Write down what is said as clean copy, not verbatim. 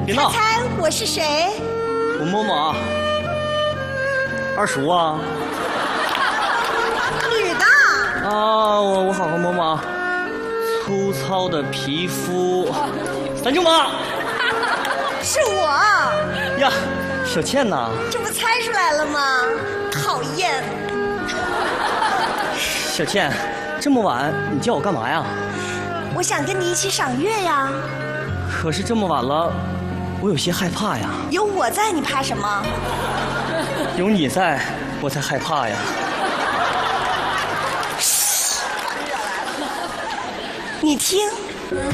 别闹！ 猜猜我是谁？ 我摸摸啊，二叔啊。 女的。 啊，我好好摸摸啊。粗糙的皮肤，三舅妈。 是我。 呀，小倩呐。 这不猜出来了吗？讨厌。 小倩，这么晚你叫我干嘛呀？ 我想跟你一起赏月呀。 可是这么晚了，我有些害怕呀。 有我在，你怕什么？ 有你在，我才害怕呀。 你听。